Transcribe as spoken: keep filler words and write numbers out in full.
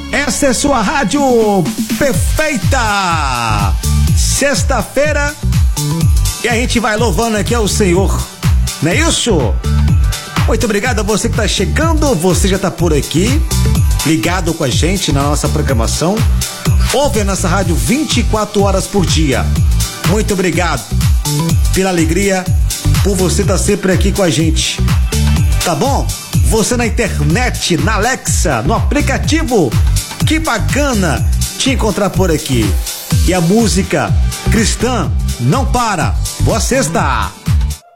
Essa é sua rádio perfeita. Sexta-feira e a gente vai louvando aqui ao Senhor, não é isso? Muito obrigado a você que tá chegando, você já tá por aqui, ligado com a gente na nossa programação, ouve a nossa rádio vinte e quatro horas por dia. Muito obrigado pela alegria, por você estar sempre aqui com a gente, tá bom? Você na internet, na Alexa, no aplicativo, que bacana te encontrar por aqui. E a música cristã não para. Boa sexta!